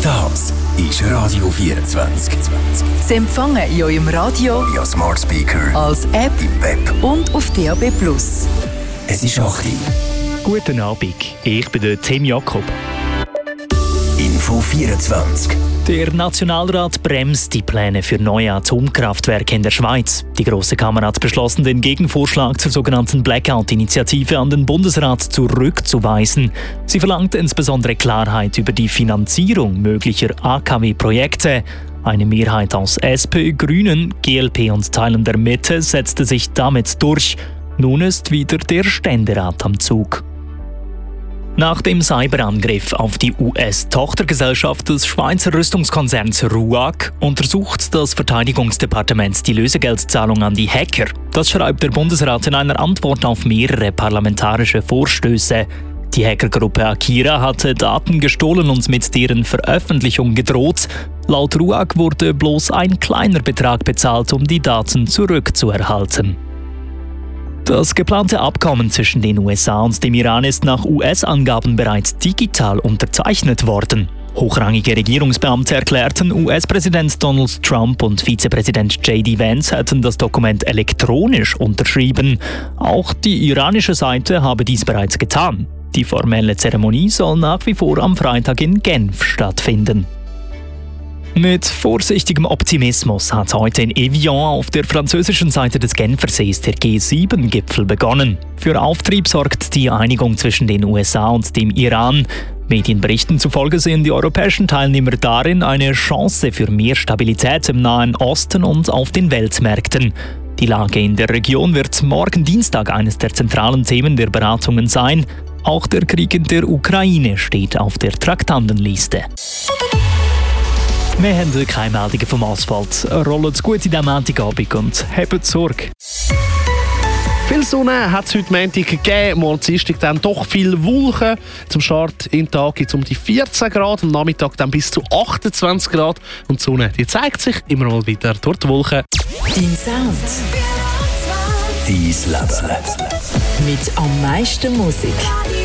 Das ist Radio 24. Sie empfangen in eurem Radio, via Smart Speaker, als App im Web und auf DAB+. Es ist 8 Uhr. Guten Abend, ich bin der Tim Jakob. Info 24. Der Nationalrat bremst die Pläne für neue Atomkraftwerke in der Schweiz. Die Grosse Kammer hat beschlossen, den Gegenvorschlag zur sogenannten Blackout-Initiative an den Bundesrat zurückzuweisen. Sie verlangt insbesondere Klarheit über die Finanzierung möglicher AKW-Projekte. Eine Mehrheit aus SP, Grünen, GLP und Teilen der Mitte setzte sich damit durch. Nun ist wieder der Ständerat am Zug. Nach dem Cyberangriff auf die US-Tochtergesellschaft des Schweizer Rüstungskonzerns RUAG untersucht das Verteidigungsdepartement die Lösegeldzahlung an die Hacker. Das schreibt der Bundesrat in einer Antwort auf mehrere parlamentarische Vorstöße. Die Hackergruppe Akira hatte Daten gestohlen und mit deren Veröffentlichung gedroht. Laut RUAG wurde bloß ein kleiner Betrag bezahlt, um die Daten zurückzuerhalten. Das geplante Abkommen zwischen den USA und dem Iran ist nach US-Angaben bereits digital unterzeichnet worden. Hochrangige Regierungsbeamte erklärten, US-Präsident Donald Trump und Vizepräsident J.D. Vance hätten das Dokument elektronisch unterschrieben. Auch die iranische Seite habe dies bereits getan. Die formelle Zeremonie soll nach wie vor am Freitag in Genf stattfinden. Mit vorsichtigem Optimismus hat heute in Evian auf der französischen Seite des Genfersees der G7-Gipfel begonnen. Für Auftrieb sorgt die Einigung zwischen den USA und dem Iran. Medienberichten zufolge sehen die europäischen Teilnehmer darin eine Chance für mehr Stabilität im Nahen Osten und auf den Weltmärkten. Die Lage in der Region wird morgen Dienstag eines der zentralen Themen der Beratungen sein. Auch der Krieg in der Ukraine steht auf der Traktandenliste. Wir haben keine Meldungen vom Asphalt. Rollt gut in diesem Montagabend und habt Sorge. Viel Sonne hat es heute Montag gegeben, morgen Dienstag dann doch viel Wolken. Zum Start in den Tag gibt es um die 14 Grad, am Nachmittag dann bis zu 28 Grad. Und die Sonne die zeigt sich immer mal wieder durch die Wolken. Dein Sound. Dein Leben. Mit am meisten Musik.